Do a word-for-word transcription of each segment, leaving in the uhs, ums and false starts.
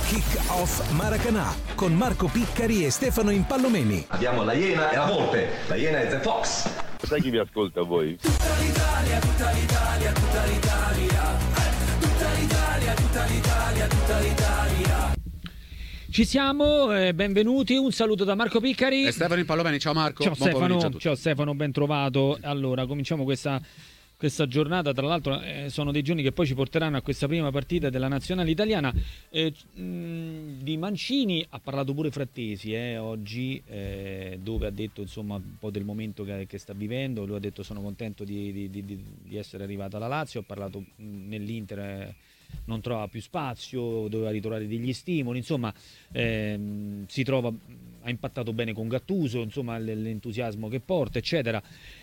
Kick Off Maracanã con Marco Piccari e Stefano Impallomeni. Abbiamo la Iena e la Volpe. La Iena è The Fox. Sai chi vi ascolta voi? Tutta l'Italia, tutta l'Italia, tutta l'Italia. Tutta l'Italia, tutta l'Italia, tutta l'Italia. Ci siamo, eh, benvenuti, un saluto da Marco Piccari e Stefano Impallomeni. Ciao Marco. Ciao Buon Stefano, ciao Stefano, ben trovato. Allora, cominciamo questa, questa giornata, tra l'altro eh, sono dei giorni che poi ci porteranno a questa prima partita della nazionale italiana. Eh, mh, di Mancini ha parlato pure Frattesi eh, oggi, eh, dove ha detto insomma un po' del momento che, che sta vivendo. Lui ha detto sono contento di, di, di, di essere arrivato alla Lazio, ha parlato mh, nell'Inter... Eh, non trova più spazio, doveva ritrovare degli stimoli, insomma ehm, si trova, ha impattato bene con Gattuso, insomma l'entusiasmo che porta eccetera,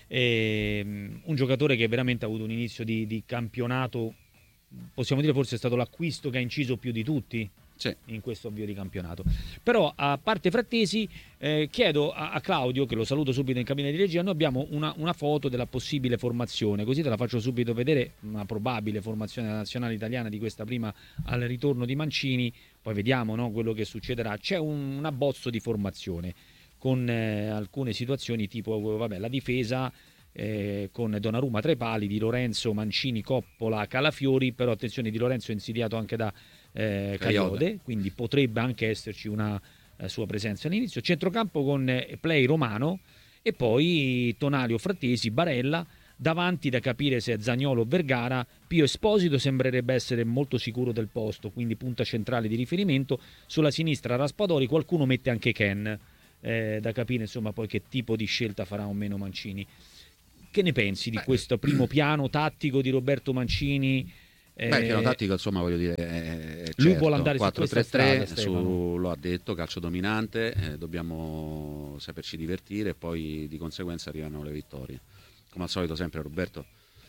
ehm, un giocatore che veramente ha avuto un inizio di, di campionato, possiamo dire forse è stato l'acquisto che ha inciso più di tutti sì. in questo avvio di campionato. Però a parte Frattesi eh, chiedo a, a Claudio, che lo saluto subito in cabina di regia, noi abbiamo una, una foto della possibile formazione, così te la faccio subito vedere, una probabile formazione della nazionale italiana di questa prima al ritorno di Mancini, poi vediamo no, quello che succederà. C'è un, un abbozzo di formazione con eh, alcune situazioni tipo vabbè, la difesa eh, con Donnarumma tra i pali, Di Lorenzo, Mancini, Coppola, Calafiori, però attenzione, Di Lorenzo è insidiato anche da Eh, Kayode, quindi potrebbe anche esserci una eh, sua presenza all'inizio. Centrocampo con eh, play Romano e poi Tonali o Frattesi, Barella, davanti da capire se è Zaniolo o Vergara. Pio Esposito sembrerebbe essere molto sicuro del posto, quindi punta centrale di riferimento. Sulla sinistra Raspadori, qualcuno mette anche Ken, eh, da capire insomma poi che tipo di scelta farà o meno Mancini. Che ne pensi di questo primo piano tattico di Roberto Mancini? Beh, il piano tattico insomma voglio dire è, è lui certo, vuole andare quattro su tre tre, strada, su, lo ha detto, calcio dominante, eh, dobbiamo saperci divertire e poi di conseguenza arrivano le vittorie. Come al solito sempre Roberto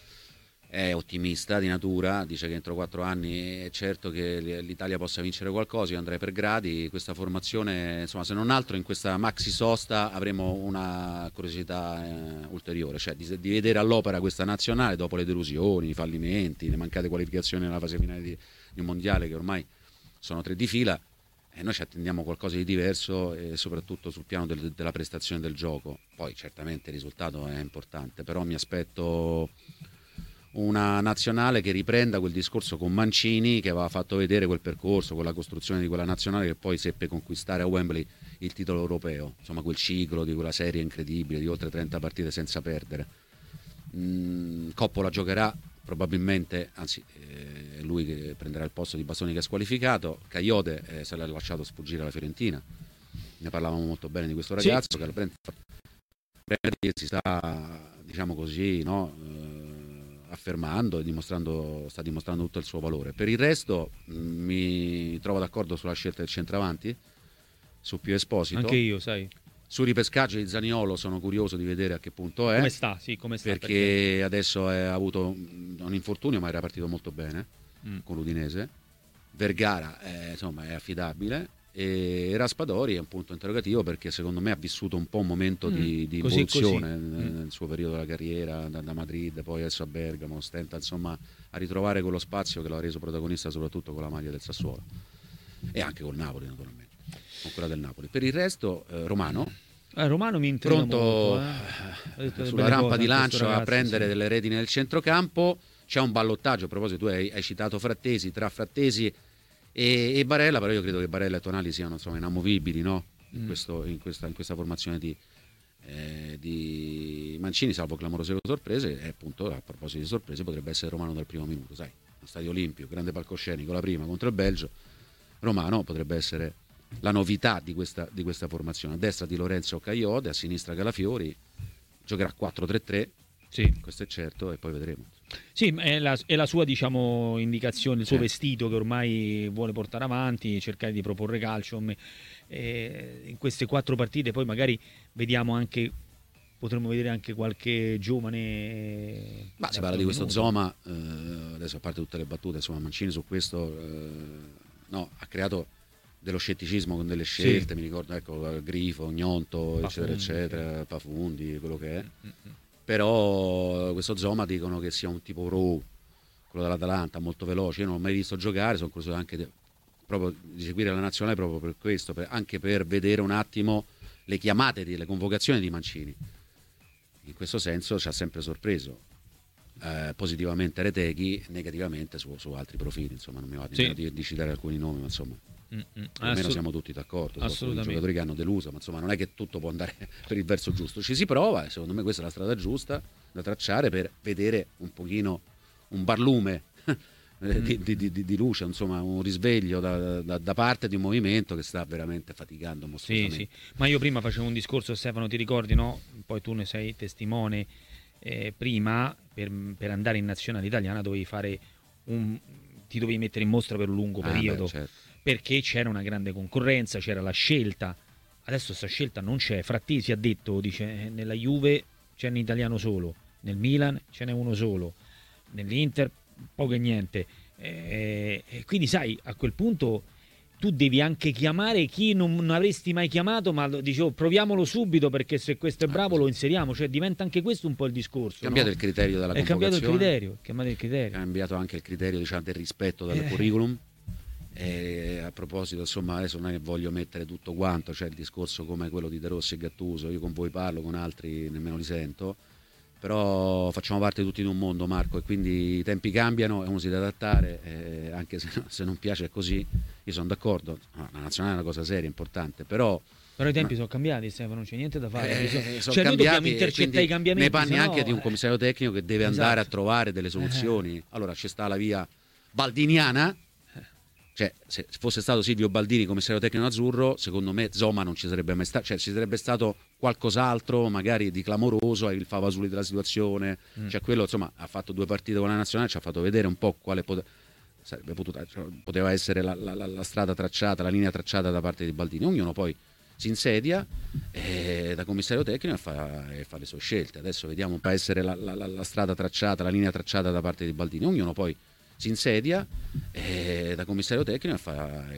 è ottimista di natura, dice che entro quattro anni è certo che l'Italia possa vincere qualcosa. Io andrei per gradi, questa formazione insomma se non altro in questa maxi sosta avremo una curiosità eh, ulteriore, cioè di, di vedere all'opera questa nazionale dopo le delusioni, i fallimenti, le mancate qualificazioni nella fase finale di, di un mondiale che ormai sono tre di fila, e noi ci attendiamo qualcosa di diverso e soprattutto sul piano del, della prestazione del gioco. Poi certamente il risultato è importante, però mi aspetto una nazionale che riprenda quel discorso con Mancini che aveva fatto vedere quel percorso, quella costruzione di quella nazionale che poi seppe conquistare a Wembley il titolo europeo, insomma quel ciclo di quella serie incredibile di oltre trenta partite senza perdere. mm, Coppola giocherà probabilmente, anzi è eh, lui che prenderà il posto di Bastoni che è squalificato. Kayode eh, se l'ha lasciato sfuggire alla Fiorentina, ne parlavamo molto bene di questo ragazzo, sì. Che al si sta diciamo così no eh, affermando e dimostrando, sta dimostrando tutto il suo valore. Per il resto mh, mi trovo d'accordo sulla scelta del centravanti, su Pio Esposito. Anche io, sai. Sul ripescaggio di Zaniolo sono curioso di vedere a che punto è. Come sta, sì, come sta. Perché, perché... adesso ha avuto un infortunio, ma era partito molto bene mm. con l'Udinese. Vergara è, insomma, è affidabile. E Raspadori è un punto interrogativo perché secondo me ha vissuto un po' un momento mm. di, di così, evoluzione così. nel, mm. nel suo periodo della carriera, da, da Madrid, poi adesso a Bergamo, stenta insomma a ritrovare quello spazio che l'ha reso protagonista soprattutto con la maglia del Sassuolo e anche col Napoli naturalmente, con quella del Napoli. Per il resto eh, Romano eh, Romano mi intriga pronto molto, eh. sulla rampa di lancio ragazzi, a prendere sì. delle reti nel centrocampo. C'è un ballottaggio, a proposito tu hai, hai citato Frattesi, tra Frattesi e, e Barella, però io credo che Barella e Tonali siano insomma inamovibili, no? in, mm. questo, in, questa, in questa formazione di, eh, di Mancini, salvo clamorose sorprese. E appunto a proposito di sorprese potrebbe essere Romano dal primo minuto, sai, lo Stadio Olimpico, grande palcoscenico, la prima contro il Belgio. Romano potrebbe essere la novità di questa, di questa formazione. A destra Di Lorenzo o Kayode, a sinistra Calafiori, giocherà quattro tre tre, sì. Questo è certo, e poi vedremo. Sì, è la, è la sua diciamo indicazione, il suo eh. vestito che ormai vuole portare avanti, cercare di proporre calcio. Eh, in queste quattro partite poi magari vediamo anche, potremmo vedere anche qualche giovane. Ma si parla di questo Zoma, eh, adesso a parte tutte le battute, insomma Mancini su questo eh, no, ha creato dello scetticismo con delle scelte, sì. Mi ricordo ecco Grifo, Gnonto, Pafundi, eccetera eccetera, Pafundi, quello che è. Mm-hmm. Però questo Zoma dicono che sia un tipo raw, quello dell'Atalanta, molto veloce. Io non l'ho mai visto giocare, sono curioso anche di, proprio di seguire la nazionale proprio per questo, per, anche per vedere un attimo le chiamate, di, le convocazioni di Mancini. In questo senso ci ha sempre sorpreso, eh, positivamente Retegui, negativamente su, su altri profili, insomma non mi va Sì. di, di citare alcuni nomi, ma insomma Mm, mm. più o Assolut- meno siamo tutti d'accordo, sono assolutamente. giocatori che hanno deluso, ma insomma non è che tutto può andare per il verso giusto, ci si prova e secondo me questa è la strada giusta da tracciare per vedere un pochino un barlume di, di, di, di luce, insomma un risveglio da, da, da parte di un movimento che sta veramente faticando Sì, mostruosamente. sì. Ma io prima facevo un discorso, Stefano, ti ricordi, no? Poi tu ne sei testimone. Eh, prima per, per andare in nazionale italiana dovevi fare un ti dovevi mettere in mostra per un lungo Ah, periodo, beh, certo. perché c'era una grande concorrenza, c'era la scelta. Adesso questa scelta non c'è. Frattesi ha detto, dice, eh, nella Juve c'è un italiano solo, nel Milan ce n'è uno solo, nell'Inter poco e niente. Eh, e quindi sai, a quel punto tu devi anche chiamare chi non, non avresti mai chiamato, ma lo- dicevo proviamolo subito, perché se questo è bravo lo inseriamo, cioè diventa anche questo un po' il discorso. È cambiato no? il criterio della È cambiato il convocazione, criterio, è cambiato il è criterio. cambiato anche il criterio, diciamo, del rispetto del Eh. curriculum. E a proposito, insomma, adesso non è che voglio mettere tutto quanto, c'è il discorso come quello di De Rossi e Gattuso, io con voi parlo, con altri nemmeno li sento, però facciamo parte tutti di un mondo, Marco, e quindi i tempi cambiano e uno si deve adattare, eh, anche se, se non piace è così, io sono d'accordo, no, la nazionale è una cosa seria, importante, però Però i tempi Ma- sono cambiati, Stefano, non c'è niente da fare. Eh, Bisogna- sono cioè noi dobbiamo cambiati, intercettare quindi i cambiamenti. nei panni sennò- anche di un commissario tecnico che deve Esatto. andare a trovare delle soluzioni. Allora ci sta la via baldiniana, cioè se fosse stato Silvio Baldini commissario tecnico azzurro, secondo me Zoma non ci sarebbe mai stato, cioè ci sarebbe stato qualcos'altro magari di clamoroso, il Favasuli della situazione, Mm. cioè quello insomma ha fatto due partite con la nazionale, ci ha fatto vedere un po' quale pote- sarebbe potuta, cioè, poteva essere la, la- la- la strada tracciata, la linea tracciata da parte di Baldini. Ognuno poi si insedia eh, da commissario tecnico e fa, e fa le sue scelte. Adesso vediamo, può essere la, la- la- la strada tracciata, la linea tracciata da parte di Baldini. Ognuno poi si insedia eh, da commissario tecnico e fa,